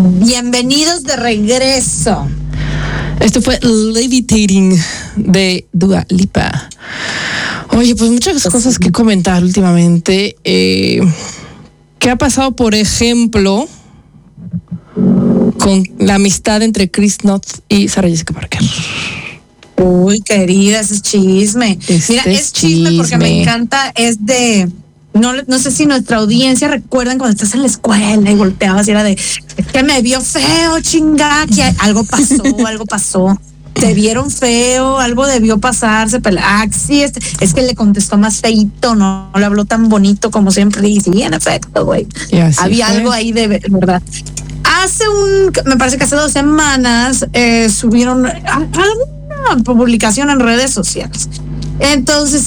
Bienvenidos de regreso. Esto fue Levitating de Dua Lipa. Oye, pues muchas cosas que comentar últimamente. ¿Qué ha pasado, por ejemplo, con la amistad entre Chris Knott y Sarah Jessica Parker? Uy, querida, ese es chisme. Mira, es chisme porque me encanta, es de... No sé si nuestra audiencia recuerdan cuando estás en la escuela y volteabas y era de, es que me vio feo, chinga, que algo pasó. Te vieron feo, algo debió pasarse, sí, es que le contestó más feito, no le habló tan bonito como siempre. Y sí, en efecto, güey. Había algo ahí de verdad. Me parece que hace 2 semanas subieron alguna publicación en redes sociales. Entonces,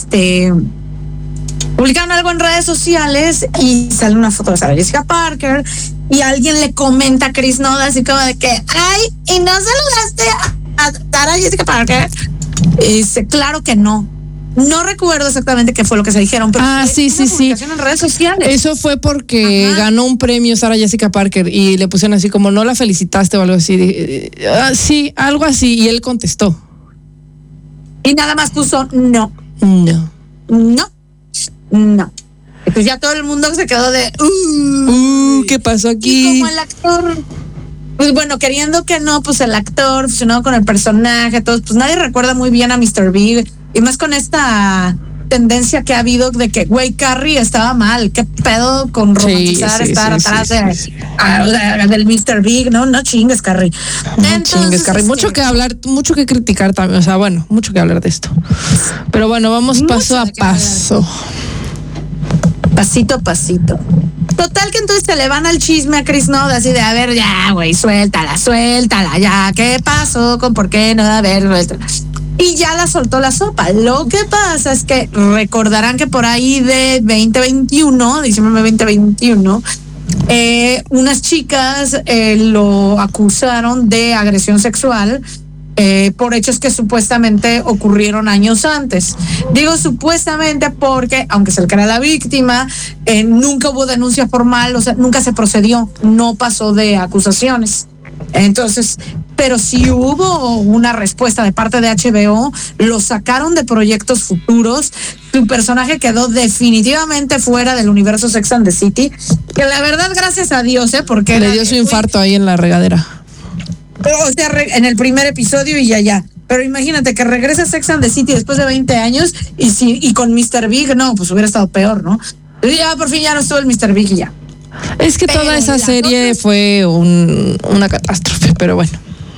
publicaron algo en redes sociales y sale una foto de Sarah Jessica Parker y alguien le comenta a Chris Knott así como de que, ay, ¿y no saludaste a Sarah Jessica Parker? Y dice, claro que no. No recuerdo exactamente qué fue lo que se dijeron, pero sí. En redes sociales. Eso fue porque ganó un premio Sarah Jessica Parker y le pusieron así como, no la felicitaste o algo así. Sí, algo así, y él contestó. Y nada más puso no. Pues ya todo el mundo se quedó de ¿qué pasó aquí? Y como el actor, pues bueno, queriendo que no, pues el actor fusionado con el personaje, todos, pues nadie recuerda muy bien a Mr. Big, y más con esta tendencia que ha habido de que, güey, Carrie estaba mal, qué pedo con romantizar estar atrás del Mr. Big, no chingues, Carrie. Entonces, Carrie. Mucho que hablar, mucho que criticar también, o sea, bueno, mucho que hablar de esto. Pero bueno, vamos paso a paso. Pasito a pasito. Total que entonces se le van al chisme a Chris Knott así de, a ver, ya, güey, suéltala, ya, ¿qué pasó? ¿Por qué no? A ver, suéltala. Y ya la soltó la sopa. Lo que pasa es que recordarán que por ahí de 2021, diciembre 2021, unas chicas lo acusaron de agresión sexual por hechos que supuestamente ocurrieron años antes. Digo supuestamente porque, aunque se le crea la víctima, nunca hubo denuncia formal, o sea, nunca se procedió, no pasó de acusaciones. Entonces, pero sí hubo una respuesta de parte de HBO, lo sacaron de proyectos futuros, su personaje quedó definitivamente fuera del universo Sex and the City, que la verdad, gracias a Dios, porque le dio su infarto ahí en la regadera. O sea, en el primer episodio y ya. Pero imagínate que regresa Sex and the City después de 20 años y con Mr. Big, no, pues hubiera estado peor, ¿no? Y ya por fin ya no estuvo el Mr. Big y ya. Es que toda esa serie fue una catástrofe, pero bueno.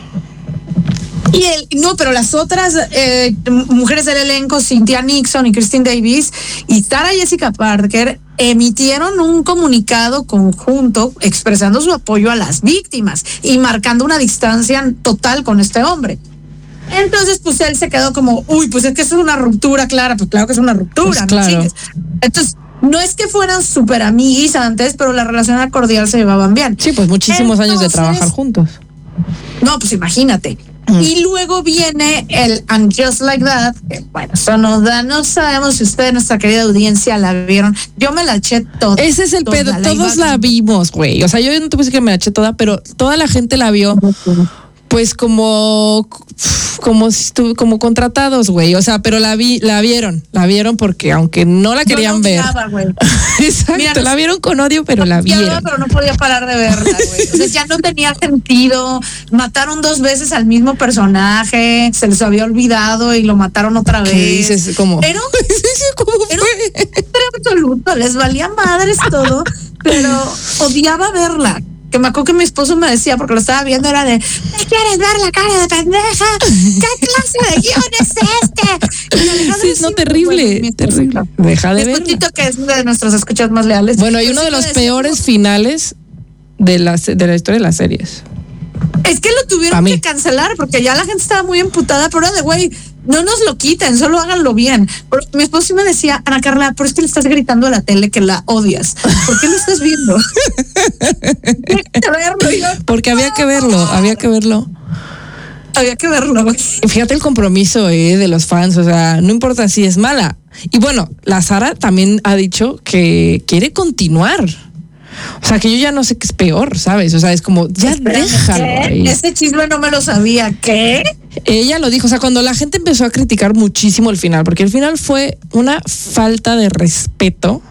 Pero las otras mujeres del elenco, Cynthia Nixon y Christine Davis y Sarah Jessica Parker, emitieron un comunicado conjunto expresando su apoyo a las víctimas y marcando una distancia total con este hombre. Entonces, pues él se quedó como, pues es que eso es una ruptura, Clara. Pues claro que es una ruptura, pues ¿no? Claro. Entonces, no es que fueran súper amiguis antes, pero la relación era cordial, se llevaban bien. Sí, pues muchísimos años de trabajar juntos. No, pues imagínate. Y luego viene el And Just Like That, que bueno, eso no sabemos si ustedes, nuestra querida audiencia, la vieron. Yo me la eché toda. Ese es el pedo, todos la vimos, güey. O sea, yo no te puse que me la eché toda, pero toda la gente la vio. Pues como contratados, güey. O sea, pero la vieron porque aunque no la querían ver. Exacto, mira, la vieron con odio, pero la vieron. Pero no podía parar de verla, güey. O sea, ya no tenía sentido. Mataron 2 veces al mismo personaje, se les había olvidado y lo mataron otra vez. ¿Qué dices? ¿Cómo? Pero ¿Cómo fue? Era absoluto, les valía madres todo, pero odiaba verla. Que me acuerdo que mi esposo me decía, porque lo estaba viendo, era de, ¿me quieres ver la cara de pendeja? ¿Qué clase de guión es este? Sí, no, terrible. Deja de ver. Que es uno de nuestros escuchas más leales. Bueno, y uno de los peores finales de la historia de las series. Es que lo tuvieron que cancelar porque ya la gente estaba muy emputada, pero era de, güey, no nos lo quiten, solo háganlo bien. Pero mi esposo sí me decía, Ana Carla, pero es que le estás gritando a la tele que la odias. ¿Por qué lo estás viendo? Porque había que verlo. Había que verlo. Y fíjate el compromiso de los fans, o sea, no importa si es mala. Y bueno, la Sara también ha dicho que quiere continuar. O sea, que yo ya no sé qué es peor, ¿sabes? O sea, es como, ya Espérame, déjalo ¿qué? ahí. Ese chisme no me lo sabía. ¿Qué? Ella lo dijo, o sea, cuando la gente empezó a criticar muchísimo el final, porque el final fue una falta de respeto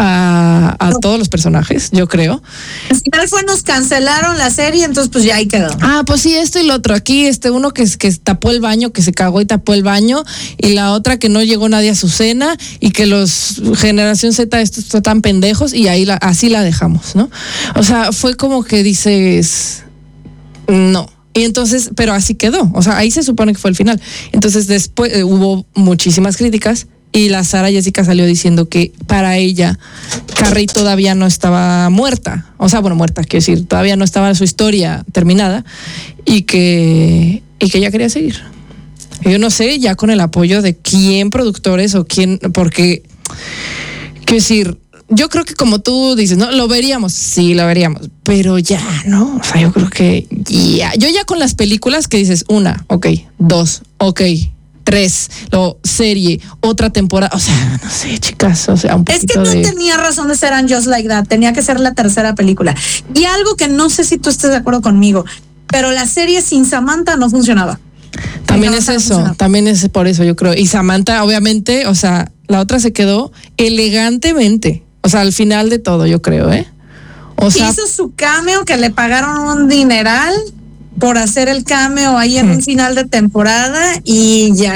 a todos los personajes, yo creo. Al final nos cancelaron la serie, entonces pues ya ahí quedó. Pues sí, esto y lo otro. Aquí uno que tapó el baño, que se cagó y tapó el baño, y la otra que no llegó nadie a su cena, y que los generación Z estos están pendejos, y ahí así la dejamos, ¿no? O sea, fue como que dices, no. Y entonces, pero así quedó. O sea, ahí se supone que fue el final. Entonces después hubo muchísimas críticas. Y la Sarah Jessica salió diciendo que para ella Carrie todavía no estaba muerta. O sea, bueno, muerta, quiero decir, todavía no estaba su historia terminada y que ella quería seguir. Yo no sé, ya con el apoyo de quién productores o quién, porque, quiero decir, yo creo que como tú dices, ¿no? Lo veríamos, sí, lo veríamos, pero ya, ¿no? O sea, yo creo que ya. Yo ya con las películas que dices, 1, ok, 2, ok, 3, serie, otra temporada, o sea, no sé, chicas, o sea, un poquito es que no tenía razón de ser And Just Like That, tenía que ser la tercera película. Y algo que no sé si tú estés de acuerdo conmigo, pero la serie sin Samantha no funcionaba. También es eso, también es por eso, yo creo. Y Samantha, obviamente, o sea, la otra se quedó elegantemente, o sea, al final de todo, yo creo, O sea, hizo su cameo que le pagaron un dineral por hacer el cameo ahí en un final de temporada y ya.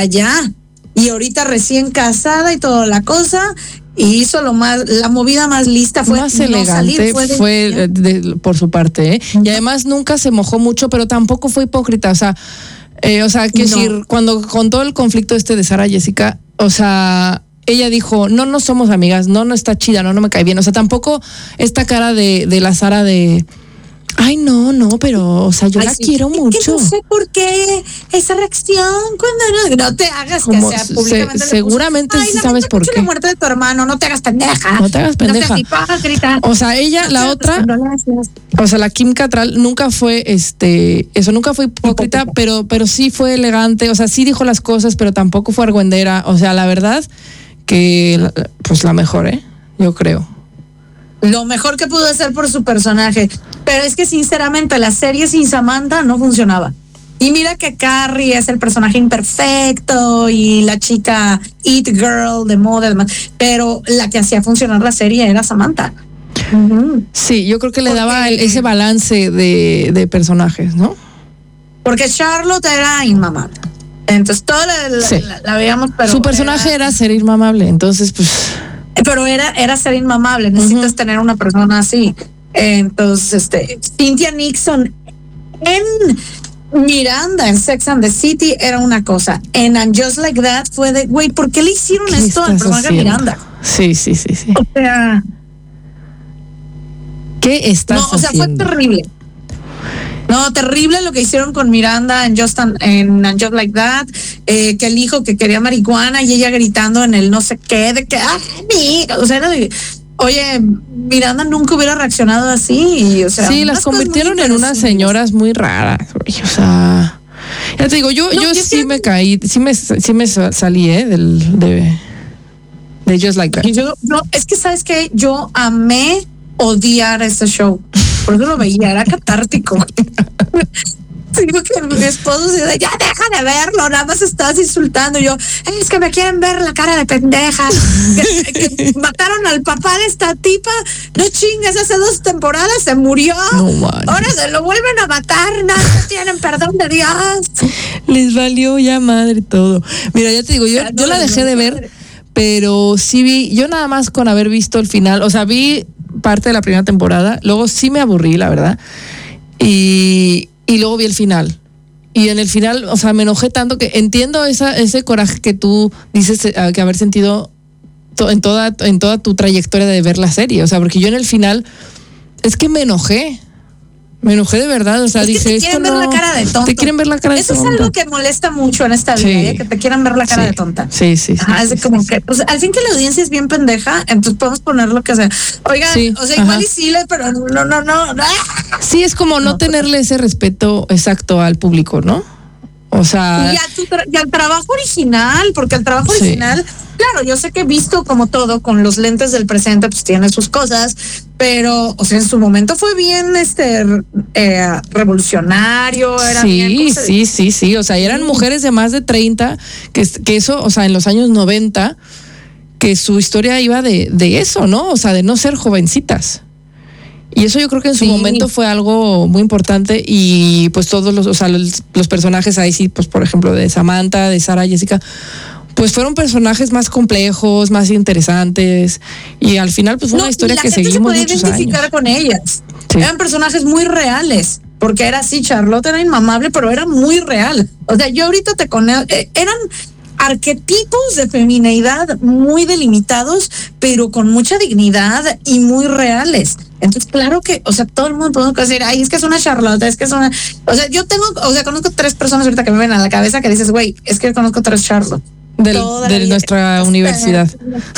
Y ahorita recién casada y toda la cosa, y hizo la movida más lista fue más elegante, no salir, fue por su parte, Y además nunca se mojó mucho, pero tampoco fue hipócrita, o sea, quiero decir, cuando con todo el conflicto de Sarah Jessica, o sea, ella dijo, no somos amigas, no está chida, no me cae bien, o sea, tampoco esta cara de la Sarah de ay, no, pero, o sea, yo la quiero mucho. Que no sé por qué esa reacción cuando no te hagas como que sea públicamente. Seguramente sí sabes por qué. La muerte de tu hermano, no te hagas pendeja. No te hagas pendeja. No seas hipócrita. O sea, ella, la otra, o sea, la Kim Cattrall nunca fue, nunca fue hipócrita, pero sí fue elegante, o sea, sí dijo las cosas, pero tampoco fue argüendera. O sea, la verdad que, pues la mejor, yo creo. Lo mejor que pudo hacer por su personaje. Pero es que sinceramente la serie sin Samantha no funcionaba. Y mira que Carrie es el personaje imperfecto y la chica It Girl de moda y demás, pero la que hacía funcionar la serie era Samantha. Sí, yo creo que le daba ese balance de personajes, ¿no? Porque Charlotte era inmamable. Entonces toda la veíamos, pero su personaje era ser inmamable, entonces pues pero era ser inmamable, necesitas tener una persona así. Entonces, Cynthia Nixon en Miranda, en Sex and the City, era una cosa. En And Just Like That fue de, güey, ¿por qué le hicieron esto al personaje de Miranda? Sí. O sea, ¿qué estás haciendo? O sea, fue terrible. No, terrible lo que hicieron con Miranda en And Just Like That, que el hijo que quería marihuana y ella gritando en el no sé qué, de que, o sea, era de, oye, Miranda nunca hubiera reaccionado así, y, o sea. Sí, las convirtieron en unas señoras muy raras, güey, o sea, ya te digo, yo sí me caí, sí me salí, de Just Like That. Es que, ¿sabes qué? Yo amé odiar este show. Por eso lo veía, era catártico. Digo que mi esposo se dice, ya deja de verlo, nada más estás insultando. Y yo, es que me quieren ver la cara de pendeja. que mataron al papá de esta tipa. No chingues, hace 2 temporadas se murió. No, ahora se lo vuelven a matar, no tienen perdón de Dios. Les valió ya madre todo. Mira, ya te digo, yo la dejé de ver, pero sí vi, yo nada más con haber visto el final, o sea, vi parte de la primera temporada, luego sí me aburrí, la verdad, y luego vi el final. Y en el final, o sea, me enojé tanto que entiendo ese coraje que tú dices que haber sentido en toda tu trayectoria de ver la serie. O sea, porque yo en el final es que me enojé de verdad, o sea, es que dije, te quieren ver la cara de tonto. Te quieren ver la cara de tonta. Eso es algo que molesta mucho en esta vida, que te quieran ver la cara de tonta. Sí. Es como que, pues, al fin que la audiencia es bien pendeja, entonces podemos poner lo que sea. Oigan, o sea, igual y sí, pero no. Sí, es como no tenerle ese respeto exacto al público, ¿no? O sea, y al trabajo original, porque el trabajo original, claro, yo sé que visto como todo con los lentes del presente, pues tiene sus cosas, pero, o sea, en su momento fue bien, revolucionario, era bien. Sí, o sea, eran mujeres de más de 30, que eso, o sea, en los años 90, que su historia iba de eso, ¿no? O sea, de no ser jovencitas. Y eso yo creo que en su momento fue algo muy importante y pues todos los personajes ahí sí, pues por ejemplo de Samantha, de Sarah Jessica, pues fueron personajes más complejos, más interesantes y al final pues fue una historia que seguimos muchos años. Se puede identificar con ellas. Sí. Eran personajes muy reales, porque era así, Charlotte era inmamable, pero era muy real. O sea, yo ahorita eran arquetipos de femineidad muy delimitados, pero con mucha dignidad y muy reales. Entonces, claro que, o sea, todo el mundo podemos decir, ay, es que es una Charlotte, es que es una... O sea, conozco 3 personas ahorita que me ven a la cabeza que dices, güey, es que conozco 3 Charlotte. De nuestra universidad.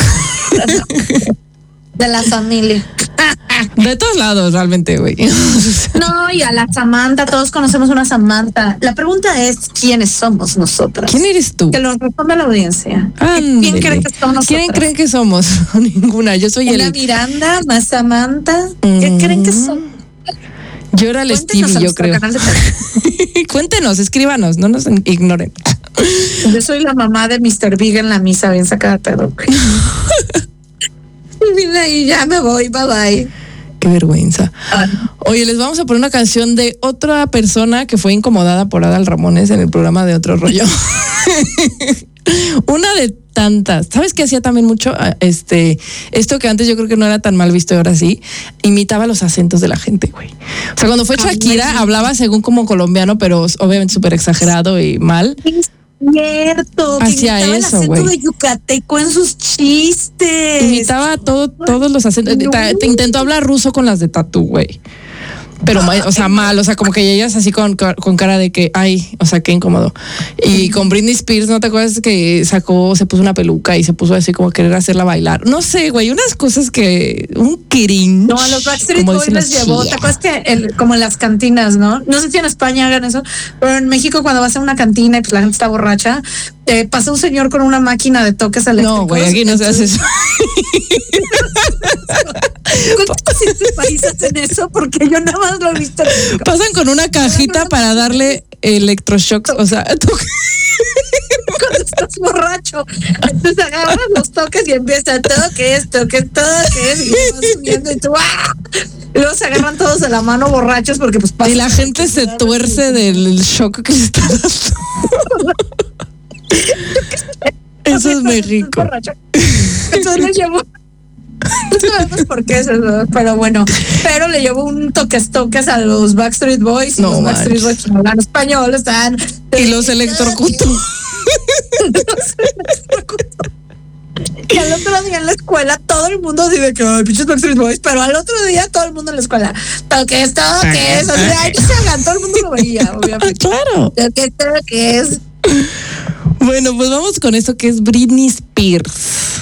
De la familia. De todos lados, realmente, güey. No, y a la Samantha, todos conocemos una Samantha. La pregunta es, ¿quiénes somos nosotras? ¿Quién eres tú? Que lo responda la audiencia. ¿Quién creen que somos nosotras? ¿Quién creen que somos? Ninguna. Yo soy una Miranda, más Samantha. ¿Qué creen que somos? Yo era el Stevie, yo creo. Cuéntenos, escríbanos, no nos ignoren. Yo soy la mamá de Mr. Big en la misa, bien sacada de pedo. Y ya me voy, bye bye. Qué vergüenza. Oye, les vamos a poner una canción de otra persona que fue incomodada por Adal Ramones en el programa de Otro Rollo. Una de tantas. ¿Sabes qué hacía también mucho? Esto que antes yo creo que no era tan mal visto y ahora sí, imitaba los acentos de la gente, güey. O sea, cuando fue Shakira, hablaba según como colombiano, pero obviamente súper exagerado y mal. Cierto, hacía eso, el acento güey. De yucateco en sus chistes. Imitaba todos los acentos. Te intentó hablar ruso con las de Tatú, güey. Pero, o sea, mal, o sea, como que ellas así con cara de que, ay, o sea, qué incómodo. Y con Britney Spears, ¿no te acuerdas que se puso una peluca y se puso así como querer hacerla bailar? No sé, güey, unas cosas que, un cringe. No, a los Backstreet Boys les llevó, ¿te acuerdas que como en las cantinas, ¿no? No sé si en España hagan eso, pero en México cuando vas a una cantina y pues la gente está borracha, pasa un señor con una máquina de toques eléctricos. No, güey, aquí no se hace eso. ¿Cuántos en tu país hacen eso? Porque yo nada más lo he visto. Pasan con una cajita para darle electroshocks, o sea, cuando estás borracho, entonces agarras los toques y empieza toques, y vas subiendo y tú ¡ah! Y luego se agarran todos de la mano borrachos porque pues pasa. Y la gente se tuerce del shock que se está dando. Eso es México. Entonces le llevo. No sabemos por qué eso, pero bueno. Pero le llevo un toques a los Backstreet Boys. Y los Backstreet Boys no hablan español, están. Y los electrocutó. Y al otro día en la escuela todo el mundo así de que ay, pinches Backstreet Boys, pero al otro día todo el mundo en la escuela toques, o sea, ahí se hagan, todo el mundo lo veía, obviamente. Claro. Toques. Bueno, pues vamos con esto que es Britney Spears.